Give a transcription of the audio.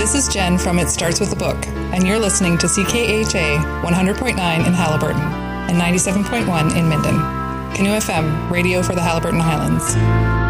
This is Jen from It Starts With a Book, and you're listening to CKHA 100.9 in Haliburton and 97.1 in Minden. Canoe FM, radio for the Haliburton Highlands.